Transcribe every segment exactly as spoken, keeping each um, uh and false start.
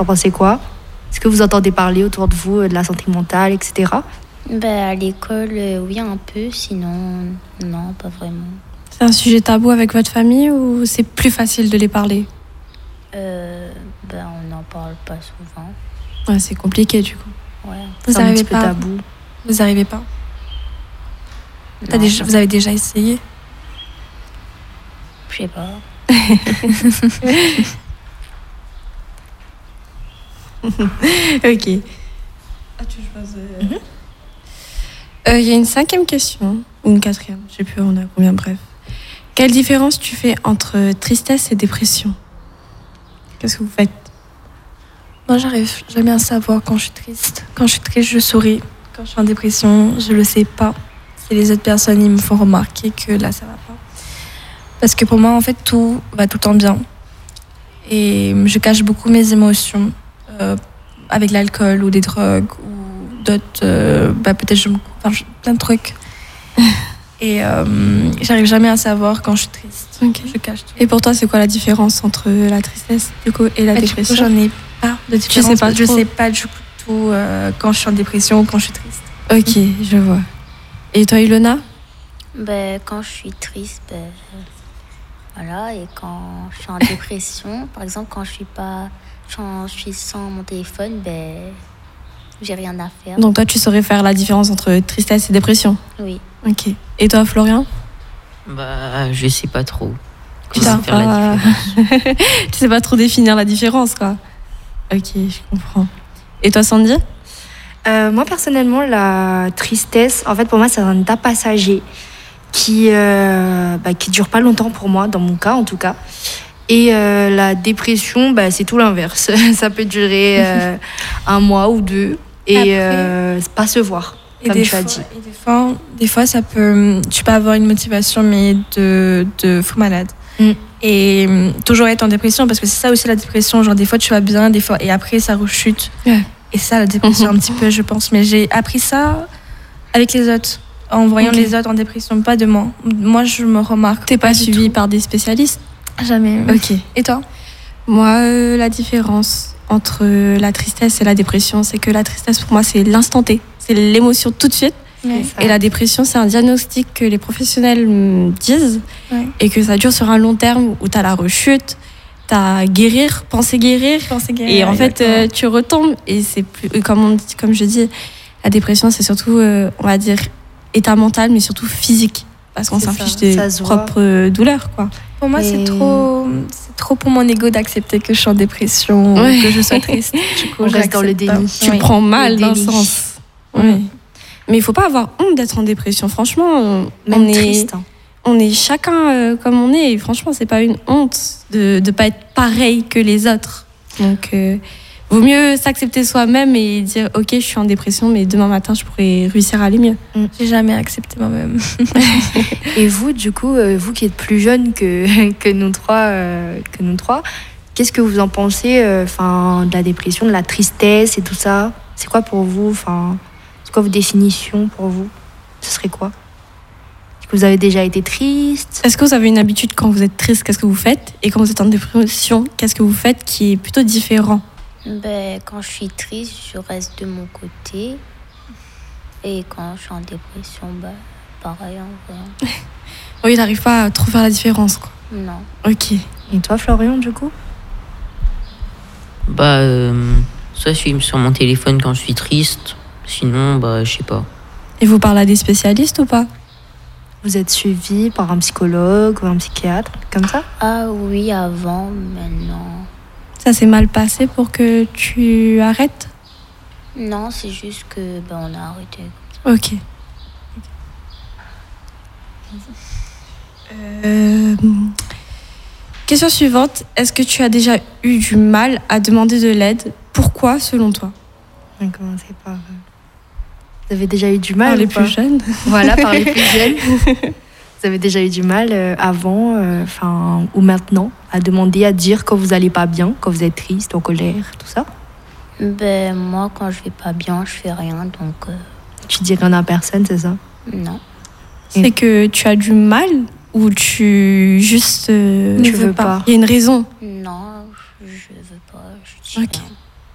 en pensez quoi? Est-ce que vous entendez parler autour de vous de la santé mentale, et cetera? Ben, à l'école, euh, oui, un peu, sinon, non, pas vraiment. C'est un sujet tabou avec votre famille ou c'est plus facile de les parler? Euh, ben, on n'en parle pas souvent. Ouais, c'est compliqué du coup. Ouais. Vous C'est un n'arrivez petit peu pas. tabou. Vous n'arrivez pas. T'as Non, déjà, vous avez déjà essayé? je sais pas. Ok. Ah, tu choisis. Il euh, y a une cinquième question, ou une quatrième, je sais plus, on a combien, bref. Quelle différence tu fais entre tristesse et dépression? Qu'est-ce que vous faites? Moi, j'arrive jamais à savoir quand je suis triste. Quand je suis triste, je souris. Quand je suis en dépression, je le sais pas. C'est les autres personnes, ils me font remarquer que là, ça va pas. Parce que pour moi, en fait, tout va tout le temps bien. Et je cache beaucoup mes émotions euh, avec l'alcool ou des drogues ou d'autres. Euh, bah, peut-être je me. Enfin, je- plein de trucs. Et euh, j'arrive jamais à savoir quand je suis triste. Ok. Je cache tout. Et pour toi, c'est quoi la différence entre la tristesse du coup, et la Mais du coup, dépression? j'en ai pas de sais différence. pas Je trop. sais pas du coup tout euh, quand je suis en dépression ou quand je suis triste. Ok, je vois. Et toi, Ilona? Ben, quand je suis triste, ben, voilà, et quand je suis en dépression, par exemple, quand je suis pas, quand je suis sans mon téléphone, ben, j'ai rien à faire. Donc toi, tu saurais faire la différence entre tristesse et dépression? Oui. Ok. Et toi, Florian? Bah, je sais pas trop. Tu Comment sais faire la pas... différence. tu sais pas trop définir la différence, quoi. Ok, je comprends. Et toi, Sandy? Euh, moi, personnellement, la tristesse, en fait, pour moi, c'est un état passager qui euh, bah, qui dure pas longtemps pour moi, dans mon cas en tout cas. Et euh, la dépression, bah, c'est tout l'inverse. Ça peut durer euh, un mois ou deux et Après- euh, pas se voir, Et comme des tu fois, as dit. et des fois, des fois, ça peut, tu peux avoir une motivation, mais de, de fou malade. Mm. Et hum, toujours être en dépression, parce que c'est ça aussi la dépression. Genre, des fois, tu vas bien, des fois, et après, ça rechute. Ouais. Et ça, la dépression, un petit peu, je pense. Mais j'ai appris ça avec les autres, en voyant Ok. les autres en dépression, pas de moi. Moi, je me remarque. T'es pas du suivi tout. par des spécialistes? Jamais. Ok. Et toi? Moi, euh, la différence entre euh, la tristesse et la dépression, c'est que la tristesse, pour moi, c'est l'instant T. C'est l'émotion tout de suite. Ouais. Et la dépression, c'est un diagnostic que les professionnels me disent Ouais. et que ça dure sur un long terme où tu as la rechute, tu as guérir, penser guérir. Penser guérir, Et en fait, exactement. euh, tu retombes. Et c'est plus, euh, comme, on dit, comme je dis, la dépression, c'est surtout, euh, on va dire, état mental, mais surtout physique. Parce qu'on C'est s'inflige ça, des ça se voit. propres euh, douleurs, quoi. Pour moi, Et- c'est trop, c'est trop pour mon ego d'accepter que je suis en dépression, Ouais. ou que je sois triste. Du coup, On reste dans le j'accepte pas. déni. Tu Oui. le prends mal Le d'un déni. sens. Mm. Oui. Mais il faut pas avoir honte d'être en dépression. Franchement, on, Même on est, triste. hein. on est chacun euh, comme on est. Et franchement, c'est pas une honte de ne pas être pareil que les autres. Donc, euh, vaut mieux s'accepter soi-même et dire ok, je suis en dépression, mais demain matin, je pourrais réussir à aller mieux. J'ai jamais accepté moi-même. Et vous, du coup, euh, vous qui êtes plus jeune que, que nous trois, euh, que nous trois, qu'est-ce que vous en pensez, euh, 'fin, de la dépression, de la tristesse et tout ça? C'est quoi pour vous? Enfin, c'est quoi vos définitions pour vous? Ce serait quoi? Est-ce que vous avez déjà été triste? Est-ce que vous avez une habitude quand vous êtes triste, qu'est-ce que vous faites? Et quand vous êtes en dépression, qu'est-ce que vous faites qui est plutôt différent? Ben, quand je suis triste, je reste de mon côté. Et quand je suis en dépression, ben, pareil, en vrai. Oui, t'arrives pas à trop faire la différence, quoi. Non. Ok. Et toi, Florian, du coup? Bah, euh, soit je suis sur mon téléphone quand je suis triste, sinon, bah, je sais pas. Et vous parlez à des spécialistes ou pas? Vous êtes suivi par un psychologue ou un psychiatre, comme ça? Ah oui, avant, maintenant. Ça s'est mal passé pour que tu arrêtes? Non, c'est juste que ben, on a arrêté. Ok. Euh, Question suivante. Est-ce que tu as déjà eu du mal à demander de l'aide? Pourquoi, selon toi? On va commencer par... euh, Vous avez déjà eu du mal Par les ou pas? plus jeunes. Voilà, par les plus jeunes. Vous avez déjà eu du mal euh, avant, euh, enfin, ou maintenant, à demander, à dire quand vous allez pas bien, quand vous êtes triste, en colère, tout ça? Ben, moi, quand je vais pas bien, je fais rien, donc euh, Tu dis rien à personne, c'est ça? non. C'est que tu as du mal ou tu juste... euh, Tu veux pas. Il y a une raison. Non, je, je veux pas, je dis Ok. rien.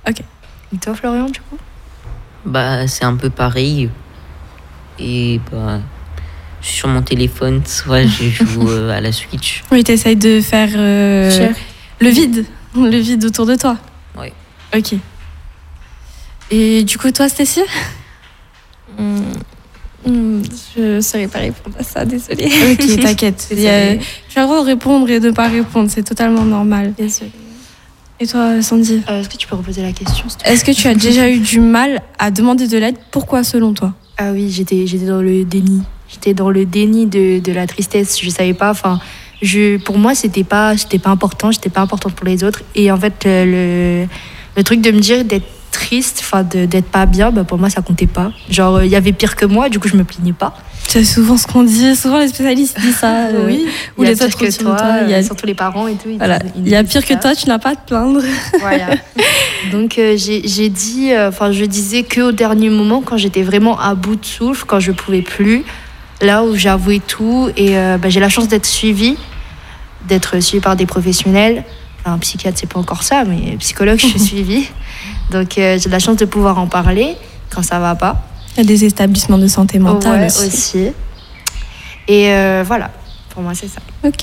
Ok. Et toi, Florian, du coup? Bah, c'est un peu pareil. Et bah, je suis sur mon téléphone, soit je joue euh, à la Switch. Oui, t'essayes de faire euh, Cher. le vide, le vide autour de toi. Ouais. Ok. Et du coup, toi, Stécie? Hum, hum, je ne saurais pas répondre à ça, désolée. Ok, t'inquiète. Il y a- Tu as le droit de répondre et de ne pas répondre, c'est totalement normal. Désolée. Et toi, Sandy? Euh, Est-ce que tu peux reposer la question, s'il te plaît? Est-ce que tu as déjà eu du mal à demander de l'aide? Pourquoi, selon toi? Ah oui, j'étais, j'étais dans le déni. J'étais dans le déni de, de la tristesse. Je savais pas. Enfin, je, pour moi, c'était pas, c'était pas important. J'étais pas importante pour les autres. Et en fait, euh, le, le truc de me dire d'être triste, enfin, de- d'être pas bien, bah, pour moi, ça comptait pas. Genre, il y avait pire que moi. Du coup, je me plaignais pas. C'est souvent ce qu'on dit, souvent les spécialistes disent ça. euh, Oui. Ou Il y a les pire autres que autour de toi. toi, il y a- euh, surtout les parents et tout. ils Voilà, disent- ils il y a disent pire que ça. toi, tu n'as pas à te plaindre. Voilà. Donc euh, j'ai j'ai dit, euh, enfin je disais que au dernier moment, quand j'étais vraiment à bout de souffle, quand je pouvais plus, là où j'avouais tout, et euh, bah, j'ai la chance d'être suivie, d'être suivie par des professionnels. Enfin, un psychiatre, c'est pas encore ça, mais psychologue, je suis suivie. Donc euh, j'ai la chance de pouvoir en parler quand ça va pas. Il y a des établissements de santé mentale Ouais, aussi. aussi. Et euh, voilà, pour moi c'est ça. Ok.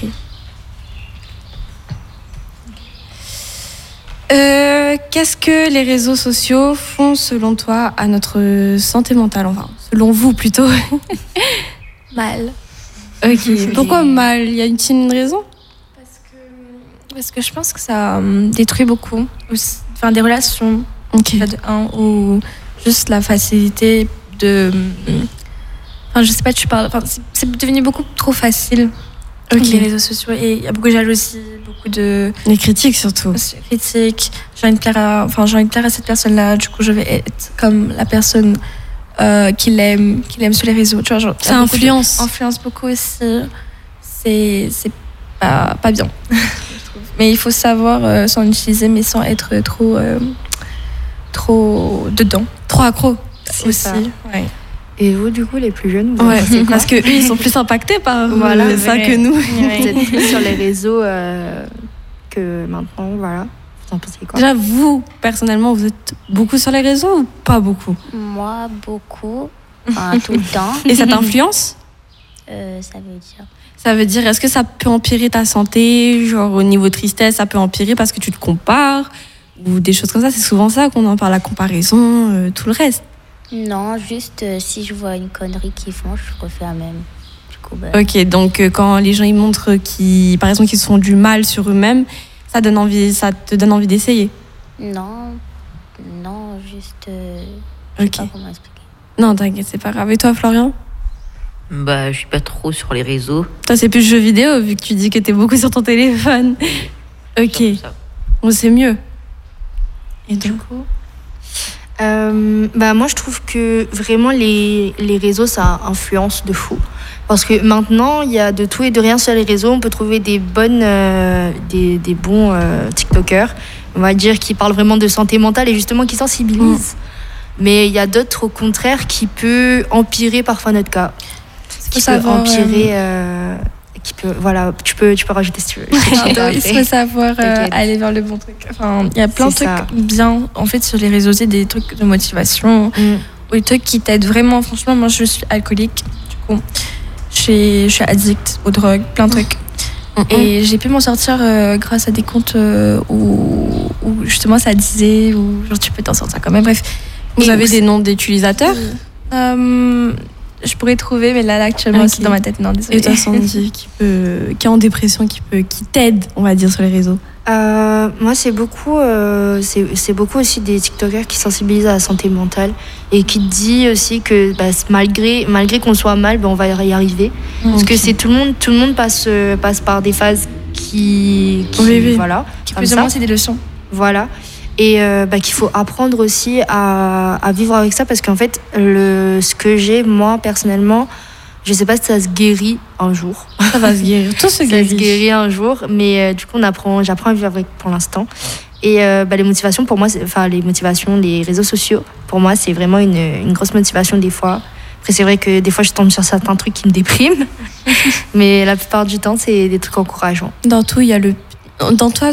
Euh, Qu'est-ce que les réseaux sociaux font selon toi à notre santé mentale? Enfin, selon vous plutôt. Mal. Ok. Pourquoi mal? Il y a une, une raison? Parce que, parce que je pense que ça hum, détruit beaucoup. Aussi- Enfin, des relations, Ok. déjà de un, ou juste la facilité de. hum, Enfin, je sais pas, tu parles. Enfin, c'est- c'est devenu beaucoup trop facile. Ok. Les réseaux sociaux. Et il y a beaucoup de jalousie, beaucoup de Les critiques surtout. critiques. J'ai envie de plaire à, enfin, j'ai envie de plaire à cette personne-là. Du coup, je vais être comme la personne euh, qu'il aime, qu'il aime sur les réseaux. Tu vois, genre, il y Ça a beaucoup de- influence. influence beaucoup aussi. C'est, c'est pas, pas bien, je trouve. Mais il faut savoir euh, s'en utiliser, mais sans être trop, euh, trop dedans. Trop accro. C'est Aussi. ça. Ouais. Et vous, du coup, les plus jeunes, vous en Ouais, pensez quoi? parce que eux, ils sont plus impactés par Voilà, euh, ça vrai. que nous. Vous êtes plus sur les réseaux euh, que maintenant, voilà. Vous en pensez quoi? Déjà, vous, personnellement, vous êtes beaucoup sur les réseaux ou pas beaucoup? Moi, beaucoup, enfin, tout le temps. Et ça t'influence? Euh, ça veut dire. Ça veut dire, est-ce que ça peut empirer ta santé? Genre, au niveau tristesse, ça peut empirer parce que tu te compares? Ou des choses comme ça? C'est souvent ça qu'on en parle, la comparaison, euh, tout le reste. Non, juste euh, si je vois une connerie qu'ils font, je refais la même. Du coup, bah, Ok, donc euh, quand les gens ils montrent qu'ils, par exemple, qu'ils se font du mal sur eux-mêmes, ça donne envie, ça te donne envie d'essayer. non, non, juste. Euh, je sais Ok. pas comment expliquer. Non, t'inquiète, c'est pas grave. Et toi, Florian? Bah, je suis pas trop sur les réseaux. Toi, c'est plus jeux vidéo vu que tu dis que t'es beaucoup sur ton téléphone. Ok, Surtout ça. bon, c'est mieux. Et du coup? Euh, bah moi je trouve que vraiment les, les réseaux ça influence de fou parce que maintenant il y a de tout et de rien sur les réseaux. On peut trouver des bonnes euh, des, des bons euh, tiktokers, on va dire, qui parlent vraiment de santé mentale et justement qui sensibilisent, mais il y a d'autres au contraire qui peut empirer parfois notre cas, qui peut savoir, empirer euh, qui peut voilà tu peux tu peux rajouter si tu veux. Pardon, il faut savoir euh, T'inquiète. aller vers le bon truc. Enfin, il y a plein de C'est trucs ça. bien. En fait, sur les réseaux, c'est des trucs de motivation Mm. ou des trucs qui t'aident vraiment. Franchement, moi, je suis alcoolique. Du coup, je suis, je suis addict aux drogues, plein de trucs. Et j'ai pu m'en sortir euh, grâce à des comptes euh, où, où justement ça disait, où genre tu peux t'en sortir quand même. Bref. Vous Et avez où des noms d'utilisateurs? Euh, je pourrais trouver, mais là, là actuellement, Ok. c'est dans ma tête. Non, désolée. Et toi, Sandy, qui, peut, qui est en dépression, qui, peut, qui t'aide, on va dire, sur les réseaux? Euh, moi, c'est beaucoup, euh, c'est c'est beaucoup aussi des TikTokers qui sensibilisent à la santé mentale et qui disent aussi que bah, malgré, malgré qu'on soit mal, bah, on va y arriver. Parce que c'est tout le monde, tout le monde passe, euh, passe par des phases qui, qui Oui, oui. voilà, Qui comme plus ou ça. moins, c'est des leçons. Voilà. Et euh, bah, qu'il faut apprendre aussi à, à vivre avec ça parce qu'en fait, le, ce que j'ai, moi, personnellement, je sais pas si ça se guérit un jour. Ça va se guérir. Tout se Ça guérit. se guérit un jour, mais euh, du coup, on apprend, j'apprends à vivre avec pour l'instant. Et euh, bah, les motivations, pour moi, c'est- enfin, les motivations, les réseaux sociaux, pour moi, c'est vraiment une, une grosse motivation des fois. Après, c'est vrai que des fois, je tombe sur certains trucs qui me dépriment, mais la plupart du temps, c'est des trucs encourageants. Dans tout, il y a le. Dans toute façon,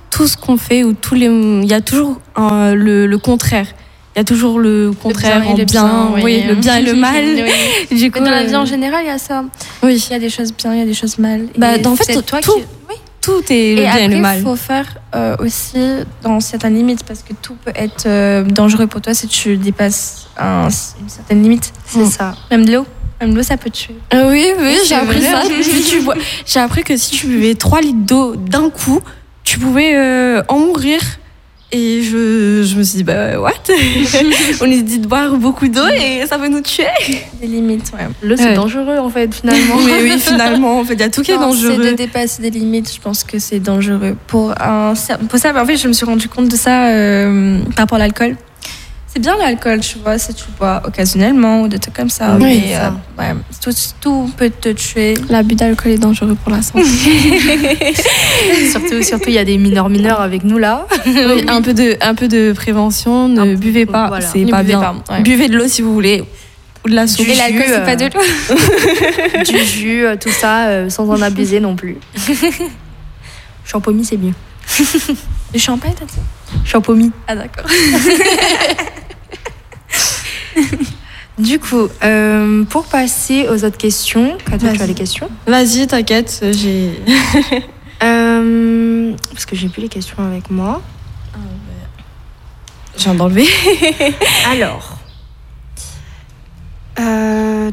tout ce qu'on fait ou tous les, il y a toujours euh, le, le contraire. Il y a toujours le contraire en bien, bien oui, oui, le bien et le mal. Oui. Du coup, mais dans la vie en général, il y a ça. Oui. Il y a des choses bien, il y a des choses mal. Bah, en fait, c'est toi tout, qui... oui. tout est le et bien après, et le mal. Il faut faire euh, aussi dans certaines limites parce que tout peut être euh, dangereux pour toi si tu dépasses un, une certaine limite. C'est mmh. ça. Même de l'eau. Même l'eau, ça peut tuer. Euh, oui, oui, j'ai appris ça. tu bois... J'ai appris que si tu buvais trois litres d'eau d'un coup, tu pouvais euh, en mourir. Et je, je me suis dit, bah, what? On nous dit de boire beaucoup d'eau et ça va nous tuer. Des limites, ouais. L'eau, c'est ouais. dangereux, en fait, finalement. Mais oui, finalement, en fait, il y a tout qui est non, dangereux. C'est de dépasser des limites, je pense que c'est dangereux. Pour, un, pour ça, en fait, je me suis rendu compte de ça euh, par rapport à l'alcool. C'est bien l'alcool, tu vois, si tu bois occasionnellement ou des trucs comme ça. Oui, mais ça. Euh, ouais, tout, tout peut te tuer. L'abus d'alcool est dangereux pour la santé. surtout, surtout, il y a des mineurs mineurs avec nous là. Oui, un peu de, un peu de prévention. Ne un buvez pas, voilà. c'est ne pas bien. Pas, ouais. Buvez de l'eau si vous voulez, ou de la soupe. Et l'alcool, c'est euh... pas de l'eau. Du jus, tout ça, euh, sans en abuser non plus. Champomis, c'est mieux. Le champagne, t'as dit? Champomis. Ah d'accord. Du coup, euh, pour passer aux autres questions, Katia, tu as les questions? Vas-y, t'inquiète, j'ai. euh, parce que j'ai plus les questions avec moi. Ah, bah... Je viens d'enlever. Alors. Euh...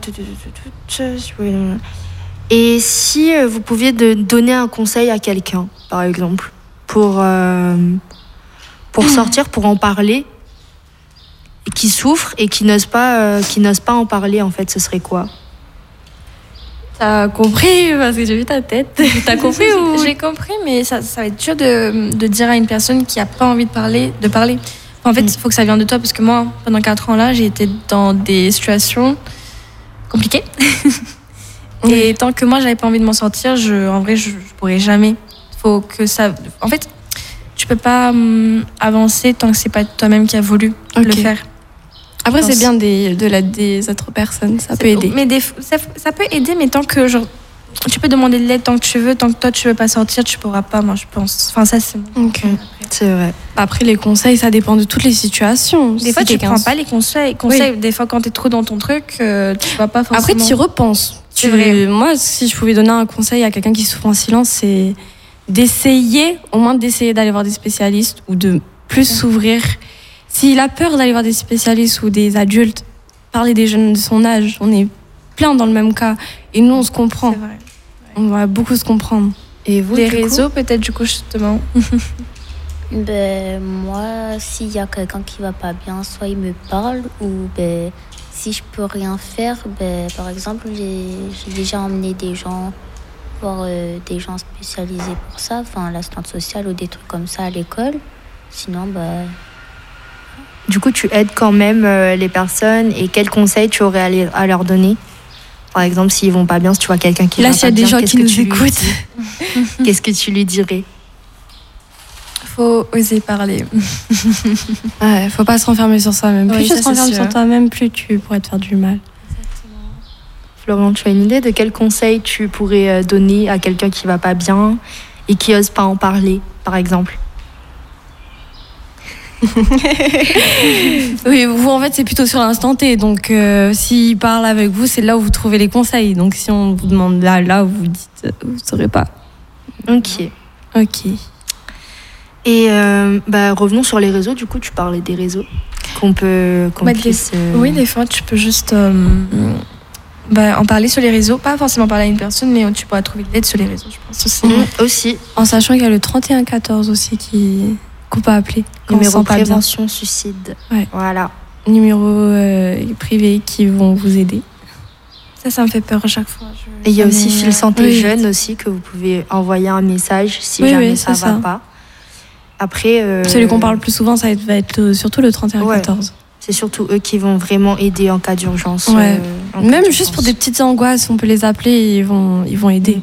Et si vous pouviez de donner un conseil à quelqu'un, par exemple, pour, euh, pour sortir, pour en parler, qui souffre et qui n'ose pas, euh, qui n'ose pas en parler, en fait, ce serait quoi? T'as compris? Parce que j'ai vu ta tête. T'as compris ou... J'ai compris, mais ça, ça va être dur de, de dire à une personne qui n'a pas envie de parler, de parler. En fait, il mm. faut que ça vienne de toi, parce que moi, pendant quatre ans là, j'ai été dans des situations compliquées. mm. Et tant que moi, j'avais pas envie de m'en sortir, je, en vrai, je, je pourrais jamais. Faut que ça... En fait, tu peux pas hum, avancer tant que c'est pas toi-même qui a voulu okay. le faire. Après, c'est bien des, de l'aide des autres personnes, ça c'est, peut aider. Mais des, ça, ça peut aider, mais tant que genre, tu peux demander de l'aide tant que tu veux, tant que toi tu veux pas sortir, tu pourras pas, moi je pense. Enfin, ça c'est mon okay. C'est vrai. Après, les conseils, ça dépend de toutes les situations. Des si fois, tu prends pas les conseils. conseils oui. Des fois, quand t'es trop dans ton truc, euh, tu vas pas forcément. Après, tu y repenses. C'est tu, vrai. Moi, si je pouvais donner un conseil à quelqu'un qui souffre en silence, c'est d'essayer, au moins d'essayer d'aller voir des spécialistes ou de plus ouais. s'ouvrir. S'il a peur d'aller voir des spécialistes ou des adultes, parler des jeunes de son âge. On est plein dans le même cas. Et nous, on se comprend. C'est vrai. Ouais. On va beaucoup se comprendre. Et vous, les réseaux, peut-être, du coup, justement. Ben, moi, s'il y a quelqu'un qui va pas bien, soit il me parle, ou ben, si je peux rien faire, ben, par exemple, j'ai, j'ai déjà emmené des gens voir euh, des gens spécialisés pour ça, enfin l'assistante sociale ou des trucs comme ça à l'école. Sinon, ben... Du coup, tu aides quand même euh, les personnes, et quels conseils tu aurais à, les, à leur donner? Par exemple, s'ils vont pas bien, si tu vois quelqu'un qui Là, va pas bien, bien, qu'est-ce que tu lui dis? Là, s'il y a des gens qui nous écoutent, qu'est-ce que tu lui dirais? Faut oser parler. Ouais, faut pas se renfermer sur soi-même. Plus oui, tu te renfermes sur toi-même, plus tu pourrais te faire du mal. Exactement. Florian, tu as une idée de quel conseil tu pourrais donner à quelqu'un qui va pas bien et qui ose pas en parler, par exemple? Oui, vous en fait c'est plutôt sur l'instant T, donc euh, s'il parle avec vous, c'est là où vous trouvez les conseils. Donc si on vous demande là, là vous dites, vous saurez pas. Ok. Ok. Et euh, bah, revenons sur les réseaux. Du coup, tu parlais des réseaux qu'on peut, qu'on bah, puisse. Des, euh... Oui, des fois, tu peux juste euh, bah, en parler sur les réseaux, pas forcément parler à une personne, mais tu pourras trouver de l'aide sur les réseaux, je pense aussi. Mmh, aussi. En sachant qu'il y a le trente et un quatorze aussi qui qu'on peut appeler. Numéro prévention suicide. Ouais. Voilà. Numéros euh, privés qui vont vous aider. Ça, ça me fait peur à chaque fois. Je... Et il y a aussi Fil Santé oui. Jeune aussi, que vous pouvez envoyer un message si oui, jamais oui, ça va ça. pas. Après, euh... celui qu'on parle le plus souvent, ça va être surtout le trente et un quatorze. Ouais. C'est surtout eux qui vont vraiment aider en cas d'urgence. Ouais. Euh, Même juste pour des petites angoisses, on peut les appeler et ils vont, ils vont aider.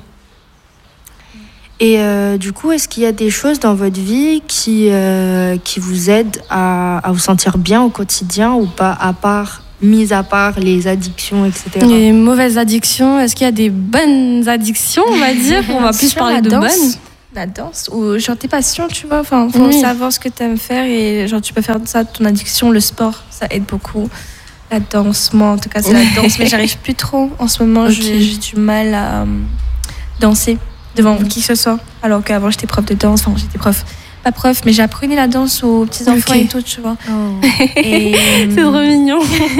Et euh, du coup, est-ce qu'il y a des choses dans votre vie qui, euh, qui vous aident à, à vous sentir bien au quotidien ou pas, à part, mis à part les addictions, et cetera? Les mauvaises addictions, est-ce qu'il y a des bonnes addictions, on va dire? On va plus parler de bonnes. la danse ou genre tes passions, tu vois. Enfin, faut Oui. savoir ce que tu aimes faire et genre tu peux faire ça ton addiction, le sport, ça aide beaucoup. La danse, moi en tout cas c'est la danse, mais j'arrive plus trop en ce moment. Ok. J'ai, j'ai du mal à euh, danser devant qui que ce soit. Alors qu'avant j'étais prof de danse, enfin j'étais prof, pas prof, mais j'apprenais la danse aux petits enfants Ok. et tout, tu vois. Oh. Et, C'est trop mignon.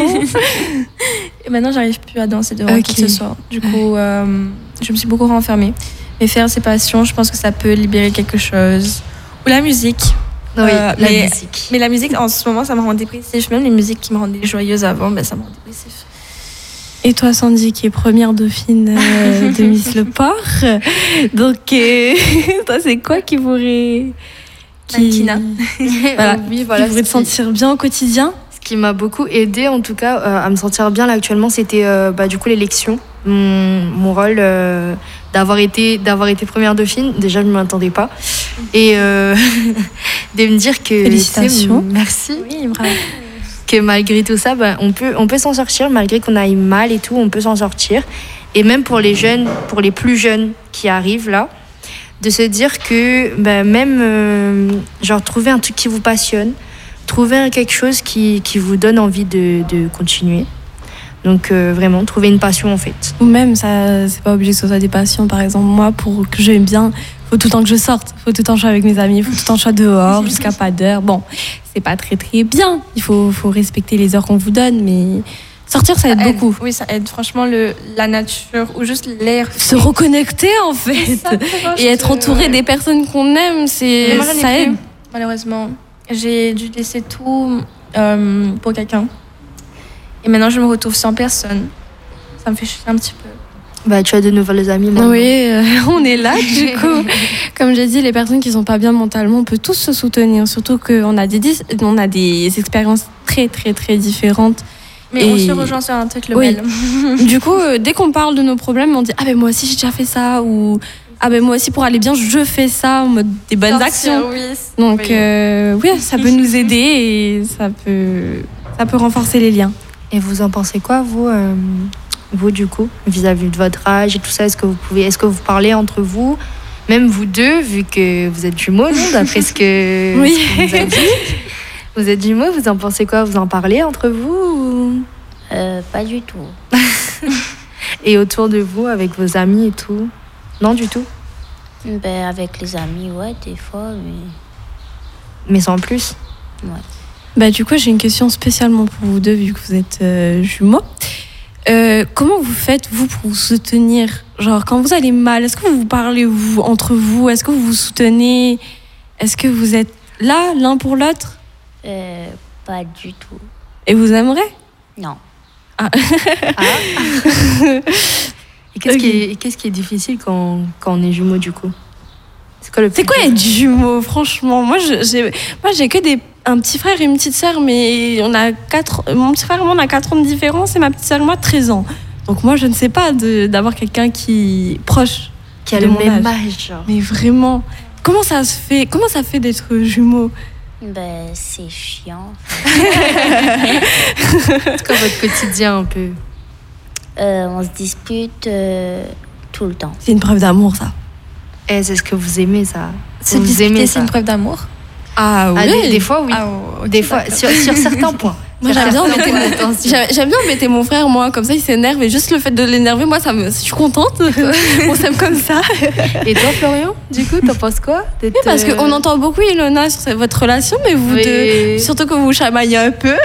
et maintenant j'arrive plus à danser devant Ok. qui que ce soit. Du coup, euh, je me suis beaucoup renfermée. Mais faire ses passions, je pense que ça peut libérer quelque chose. Ou la musique. Oui, Euh, la mais- musique. Mais la musique, en ce moment, ça me rend dépressif. Même les musiques qui me rendaient joyeuse avant, ben, ça me rend dépressif. Et toi, Sandy, qui est première dauphine euh, de Miss Le Port. Donc, euh, toi, c'est quoi qui pourrait. Mannequinat. Voilà, Oui, qui voilà. pourrait te ce qui- sentir bien au quotidien. Ce qui m'a beaucoup aidé, en tout cas, euh, à me sentir bien là actuellement, c'était euh, bah, du coup l'élection. Mon, mon rôle euh, d'avoir été, d'avoir été première dauphine, déjà je ne m'attendais pas. Et euh, de me dire que. Félicitations. tu sais, Merci. Oui, bravo. Que malgré tout ça, bah, on peut, on peut s'en sortir, malgré qu'on aille mal et tout, on peut s'en sortir. Et même pour les jeunes, pour les plus jeunes qui arrivent là, de se dire que bah, même, euh, genre, trouver un truc qui vous passionne, trouver quelque chose qui, qui vous donne envie de, de continuer. Donc euh, vraiment, trouver une passion en fait. Ou même, ça, c'est pas obligé que ce soit des passions. Par exemple, moi, pour que j'aime bien, faut tout le temps que je sorte. Faut tout le temps que je sois avec mes amis. Faut tout le temps que je sois dehors jusqu'à pas d'heure. Bon, c'est pas très très bien. Il faut, faut respecter les heures qu'on vous donne, mais sortir, ça aide Ça aide. beaucoup. Oui, ça aide. Franchement, le, la nature ou juste l'air. Se reconnecter en fait. Exactement, Et je être te- entouré des personnes qu'on aime, c'est Mais moi, j'en ai ça plus, aide. malheureusement. J'ai dû laisser tout euh, pour quelqu'un. Et maintenant, je me retrouve sans personne. Ça me fait chier un petit peu. Bah, tu as de nouvelles amies maintenant. Oui, euh, on est là du coup. Comme j'ai dit, les personnes qui sont pas bien mentalement, on peut tous se soutenir. Surtout qu'on a des, dis- on a des expériences très très très différentes. Mais Et- on se rejoint sur un truc, le Oui. bel. Du coup, euh, dès qu'on parle de nos problèmes, on dit ah ben moi aussi j'ai déjà fait ça ou ah ben moi aussi pour aller bien je fais ça en mode des bonnes actions. Oui. Donc Oui. euh, oui, ça peut nous aider et ça peut ça peut renforcer les liens. Et vous en pensez quoi, vous, euh, vous du coup, vis-à-vis de votre âge et tout ça? Est-ce que vous pouvez, est-ce que vous parlez entre vous, même vous deux, vu que vous êtes jumeaux, non, d'après ce que, Oui. ce qu'on nous a dit. Vous êtes jumeaux, vous en pensez quoi? Vous en parlez entre vous ou- Euh, pas du tout. et autour de vous, avec vos amis et tout? Non, du tout. Ben, avec les amis, ouais, des fois, mais Mais sans plus. Bah du coup j'ai une question spécialement pour vous deux vu que vous êtes euh, jumeaux. Euh, comment vous faites vous pour vous soutenir? Genre quand vous allez mal, est-ce que vous vous parlez vous entre vous? Est-ce que vous vous soutenez? Est-ce que vous êtes là l'un pour l'autre? euh, pas du tout. Et vous aimerez? Non. Et qu'est-ce, Ok. qui, est, et qu'est-ce qui est difficile quand, quand on est jumeaux, du coup? C'est quoi le C'est plus quoi dur? être jumeaux, franchement? Moi, je- j'ai, moi, j'ai que des, un petit frère et une petite sœur, mais on a quatre, mon petit frère et moi, on a quatre ans de différence et ma petite sœur et moi, treize ans. Donc moi, je ne sais pas de, d'avoir quelqu'un qui proche. Qui a de le mon même âge. âge, genre. Mais vraiment, comment ça se fait? Comment ça fait d'être jumeaux? Ben, c'est chiant. C'est quoi votre quotidien un peu? Euh, on se dispute euh, tout le temps. C'est une preuve d'amour, ça. Eh, c'est ce que vous aimez, ça. Se Vous disputer, aimez c'est ça. une preuve d'amour. Ah oui. Ah, des, des fois, oui. Ah, ok, des fois, d'accord. sur, sur certains points. Moi, Sur j'aime bien, certains embêter points, mon... attention. j'aime, j'aime bien embêter mon frère, moi, comme ça il s'énerve et juste le fait de l'énerver, moi, ça me... je suis contente. On s'aime comme ça. Et toi, Florian, du coup, t'en penses quoi d'être, Oui, parce euh, qu'on entend beaucoup Ilona sur cette- votre relation, mais vous Oui. deux, surtout que vous vous chamaillez un peu.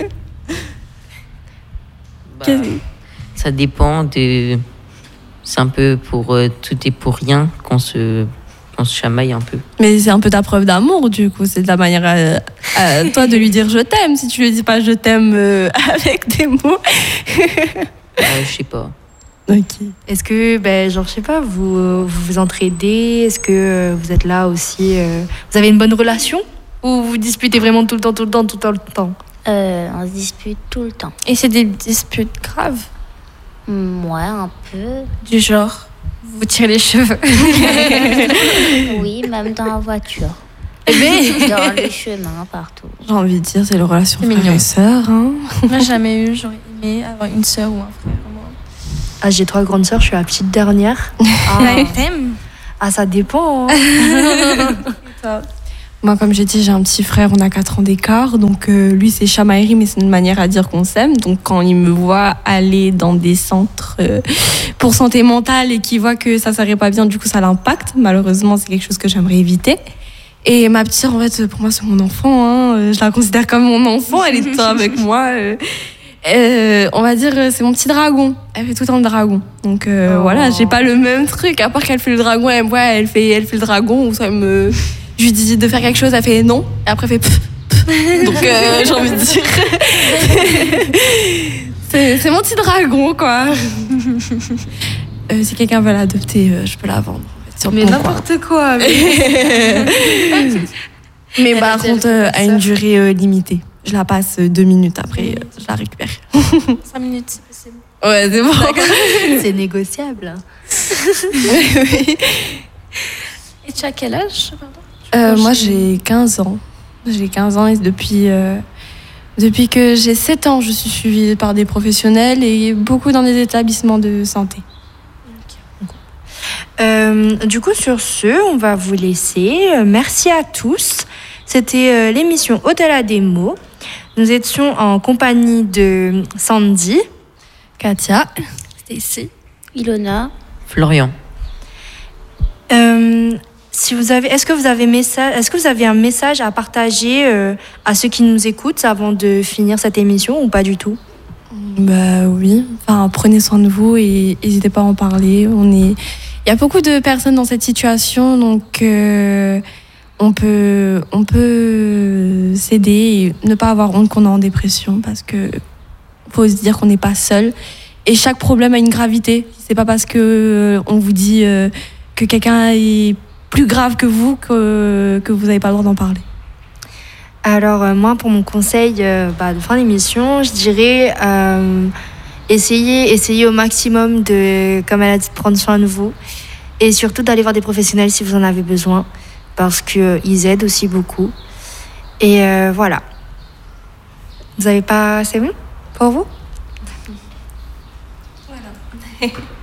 Bah, Qu'est- ça dépend de. C'est un peu pour euh, tout et pour rien qu'on se, qu'on se chamaille un peu. Mais c'est un peu ta preuve d'amour, du coup. C'est de la manière à, à toi de lui dire je t'aime. Si tu lui dis pas je t'aime euh, avec des mots. Euh, je sais pas. Ok. Est-ce que, ben, genre, je sais pas, vous euh, vous, vous entraidez? Est-ce que euh, vous êtes là aussi euh, Vous avez une bonne relation? Ou vous disputez vraiment tout le temps, tout le temps, tout le temps, tout le temps? Euh, on se dispute tout le temps. Et c'est des disputes graves. Moi, un peu. Du genre, vous tirez les cheveux. Oui, même dans la voiture. Eh ben, Dans les chemins, partout. j'ai envie de dire, c'est la relation C'est frère mignon. et sœur. Hein. Moi, j'ai jamais eu, j'aurais aimé avoir une sœur ou un frère. Moi. Ah, j'ai trois grandes sœurs, je suis la petite dernière. Ah. T'aimes Ah, ça dépend. Hein. Moi, comme j'ai dit, j'ai un petit frère, on a quatre ans d'écart. Donc, euh, lui, c'est chamaillerie, mais c'est une manière à dire qu'on s'aime. Donc, quand il me voit aller dans des centres euh, pour santé mentale et qu'il voit que ça ne serait pas bien, du coup, ça l'impacte. Malheureusement, c'est quelque chose que j'aimerais éviter. Et ma petite, en fait, pour moi, c'est mon enfant. Hein. Je la considère comme mon enfant. Elle est tout le temps avec moi. Euh, euh, on va dire, c'est mon petit dragon. Elle fait tout le temps le dragon. Donc, euh, oh. Voilà, j'ai pas le même truc. À part qu'elle fait le dragon, elle me voit, elle fait, elle fait le dragon. Ou ça elle me... Je lui dis de faire quelque chose, elle fait non. Et après, elle fait pff, pff. Donc, euh, j'ai envie de dire. c'est, c'est mon petit dragon, quoi. euh, si quelqu'un veut l'adopter, euh, je peux la vendre. Sur mais n'importe quoi. Mais, mais par contre, euh, à une durée euh, limitée. Je la passe euh, deux minutes après, euh, je la récupère. Cinq minutes, c'est possible. Ouais, c'est bon. C'est négociable. Oui. Et tu as quel âge, pardon? Euh, moi, j'ai quinze ans. J'ai quinze ans et depuis, euh, depuis que j'ai sept ans, je suis suivie par des professionnels et beaucoup dans des établissements de santé. Euh, du coup, sur ce, on va vous laisser. Merci à tous. C'était euh, l'émission Au-delà des mots. Nous étions en compagnie de Sandy, Katia, Stacy, Ilona, Florian. Euh, si vous avez, est-ce que vous avez message, est-ce que vous avez un message à partager euh, à ceux qui nous écoutent avant de finir cette émission ou pas du tout? Bah oui. Enfin, prenez soin de vous et n'hésitez pas à en parler. On est, il y a beaucoup de personnes dans cette situation, donc euh, on peut, on peut s'aider et ne pas avoir honte qu'on est en dépression parce que faut se dire qu'on n'est pas seul. Et chaque problème a une gravité. C'est pas parce que euh, on vous dit euh, que quelqu'un est plus grave que vous que, que vous n'avez pas le droit d'en parler. Alors euh, moi, pour mon conseil euh, bah, de fin d'émission, je dirais euh, essayez, essayez au maximum de, comme elle a dit, de prendre soin de vous et surtout d'aller voir des professionnels si vous en avez besoin parce qu'ils euh, aident aussi beaucoup. Et euh, voilà. Vous avez pas... C'est bon pour vous? Voilà.